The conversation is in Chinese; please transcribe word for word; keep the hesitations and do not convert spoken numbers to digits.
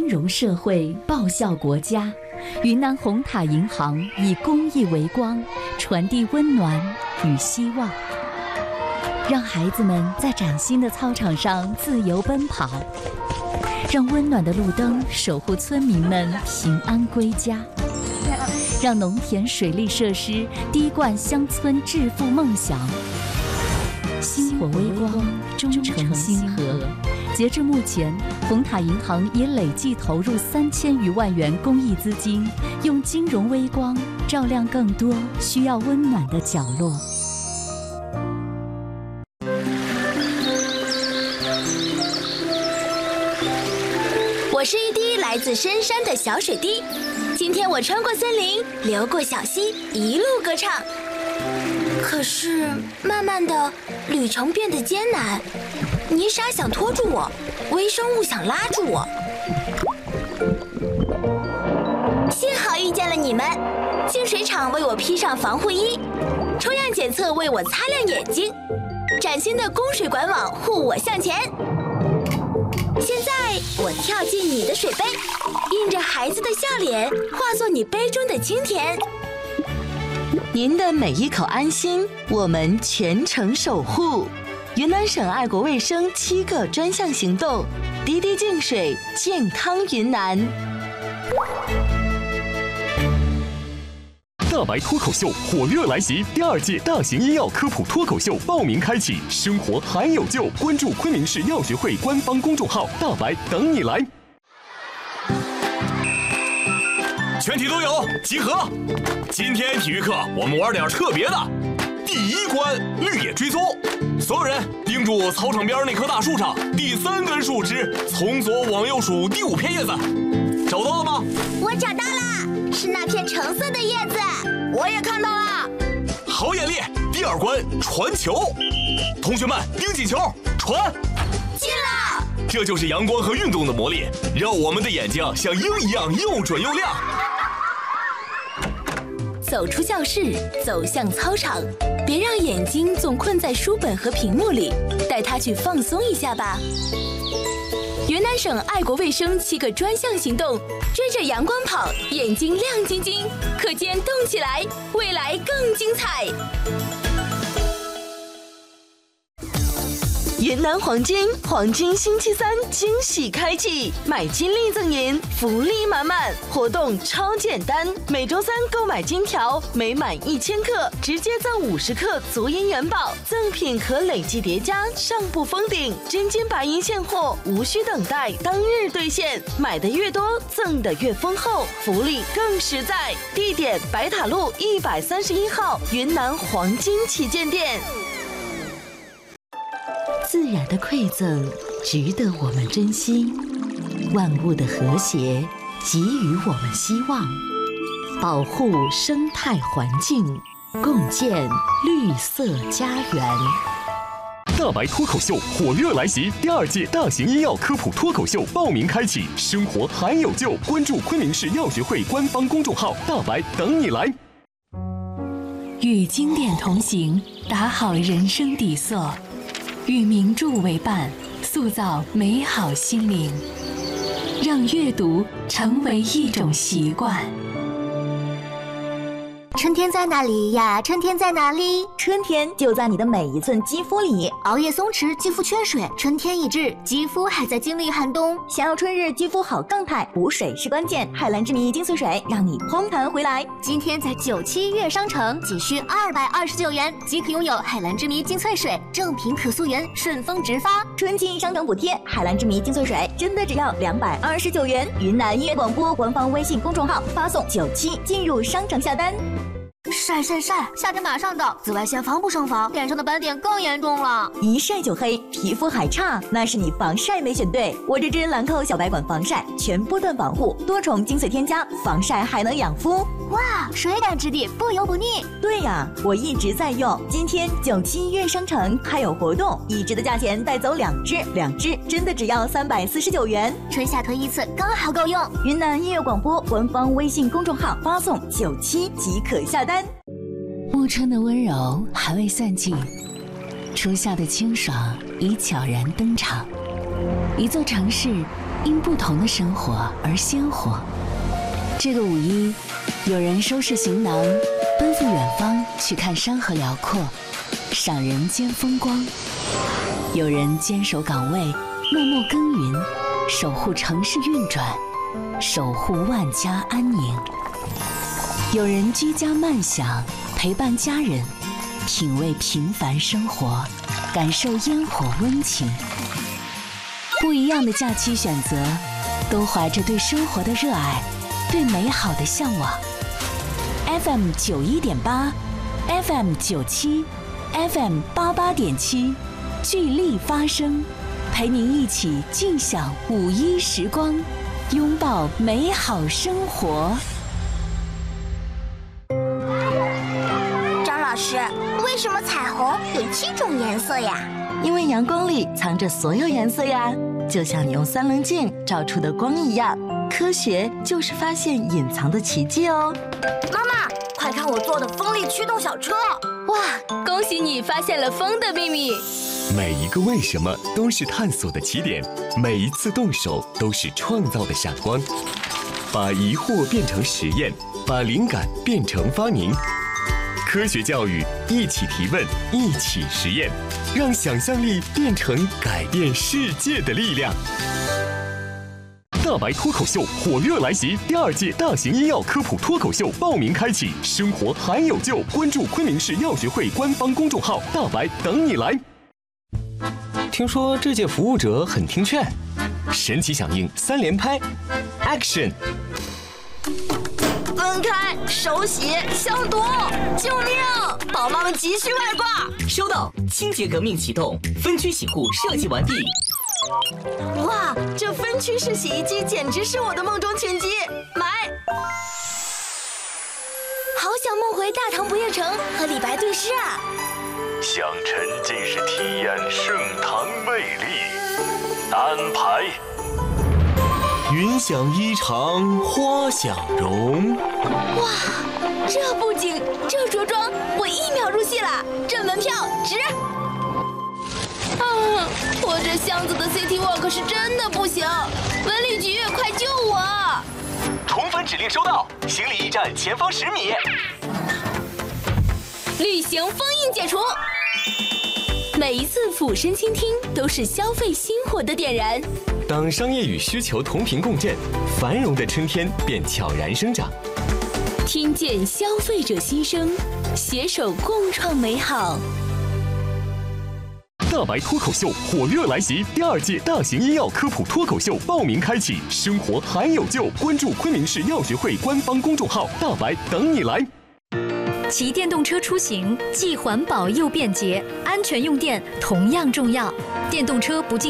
丰荣社会，报效国家。云南红塔银行以公益为光，传递温暖与希望，让孩子们在崭新的操场上自由奔跑，让温暖的路灯守护村民们平安归家，让农田水利设施滴灌乡村致富梦想。星火微光，忠诚星河。截至目前，红塔银行已累计投入三千余万元公益资金，用金融微光照亮更多需要温暖的角落。 我是一滴来自深山的小水滴，今天我穿过森林，流过小溪，一路歌唱。可是，慢慢的，旅程变得艰难。泥沙想拖住我，微生物想拉住我。幸好遇见了你们，净水厂为我披上防护衣，抽样检测为我擦亮眼睛，崭新的供水管网护我向前。现在我跳进你的水杯，印着孩子的笑脸，化作你杯中的清甜。 您的每一口安心，我们全程守护。云南省爱国卫生七个专项行动，滴滴净水，健康云南。 大白脱口秀火热来袭，第二届大型医药科普脱口秀报名开启，生活还有救！关注昆明市药学会官方公众号“大白”，等你来。 全体都有集合！今天体育课我们玩点特别的。第一关绿野追踪，所有人盯住操场边那棵大树上第三根树枝，从左往右数第五片叶子，找到了吗？ 我找到了，是那片橙色的叶子。我也看到了。 好眼力！第二关传球，同学们盯紧球，传。 进了！ 这就是阳光和运动的魔力，让我们的眼睛像鹰一样又准又亮。 走出教室，走向操场，别让眼睛总困在书本和屏幕里，带它去放松一下吧。云南省爱国卫生七个专项行动，追着阳光跑，眼睛亮晶晶，课间动起来，未来更精彩。 云南黄金黄金星期三惊喜开启，买金立赠银，福利满满，活动超简单。每周三购买金条，每满一千克直接赠五十克足银元宝，赠品可累计叠加，上不封顶。真金白银现货，无需等待，当日兑现，买的越多，赠的越丰厚，福利更实在。地点：白塔路一百三十一号云南黄金旗舰店。自然的馈赠值得我们珍惜，万物的和谐给予我们希望，保护生态环境，共建绿色家园。 大白脱口秀火热来袭，第二届大型医药科普脱口秀报名开启，生活还有救！关注昆明市药学会官方公众号“大白”，等你来。 与经典同行，打好人生底色。与名著为伴，塑造美好心灵，让阅读成为一种习惯。 春天在哪里呀？春天在哪里？ 春天就在你的每一寸肌肤里。 熬夜松弛，肌肤缺水，春天已至，肌肤还在经历寒冬。 想要春日肌肤好状态，补水是关键。海蓝之谜精粹水让你嘭弹回来。 今天在九七悦商城仅需二百二十九元即可拥有海蓝之谜精粹水，正品可溯源，顺丰直发。 春季商城补贴，海蓝之谜精粹水真的只要两百二十九元。云南音乐广播官方微信公众号发送九七进入商城下单。 晒晒晒！夏天马上到，紫外线防不胜防，脸上的斑点更严重了。 一晒就黑，皮肤还差，那是你防晒没选对。我这支兰蔻小白管防晒，全波段防护，多重精粹添加，防晒还能养肤。 哇，水感质地，不油不腻。 对呀，我一直在用。今天九七悦商城还有活动，一支的价钱带走两支，两支真的只要三百四十九元。 春夏囤一次，刚好够用。 云南音乐广播官方微信公众号发送九七即可下单。 暮春的温柔还未散尽，初夏的清爽已悄然登场。 一座城市因不同的生活而鲜活。这个五一，有人收拾行囊，奔赴远方去看山河辽阔，赏人间风光；有人坚守岗位，默默耕耘，守护城市运转，守护万家安宁；有人居家慢享，陪伴家人，品味平凡生活，感受烟火温情。不一样的假期选择，都怀着对生活的热爱，对美好的向往。F M 九一点八 ，F M 九七 ，F M 八八点七，聚力发声，陪您一起尽享五一时光，拥抱美好生活。 张老师，为什么彩虹有七种颜色呀？ 因为阳光里藏着所有颜色呀，就像你用三棱镜照出的光一样。科学就是发现隐藏的奇迹哦。 妈妈，快看我做的风力驱动小车！ 哇，恭喜你发现了风的秘密！ 每一个为什么都是探索的起点，每一次动手都是创造的闪光。把疑惑变成实验，把灵感变成发明。科学教育，一起提问，一起实验，让想象力变成改变世界的力量。大白脱口秀火热来袭，第二届大型医药科普脱口秀报名开启，生活还有救，关注昆明市药学会官方公众号，大白等你来。听说这届服务者很听劝，神奇响应三连拍 ，Action！ 分开，手洗，消毒，救命！宝妈们急需外挂。 收到，清洁革命启动，分区洗护设计完毕。 哇，这分区式洗衣机简直是我的梦中情机，买！ 好想梦回大唐不夜城和李白对诗啊！ 想沉浸式体验盛唐魅力，安排。 云想衣裳花想容。 哇，这布景，这着装，我一秒入戏了，这门票值！啊，我这箱子的 City Walk 是真的不行，文旅局快救我！ 重返指令收到，行李驿站前方十米。 旅行封印解除。每一次俯身倾听，都是消费心火的点燃。 当商业与需求同频共振，繁荣的春天便悄然生长。 听见消费者心声，携手共创美好。 大白脱口秀火热来袭，第二届大型医药科普脱口秀报名开启，生活还有救，关注昆明市药学会官方公众号，大白等你来。 骑电动车出行既环保又便捷，安全用电同样重要。电动车不进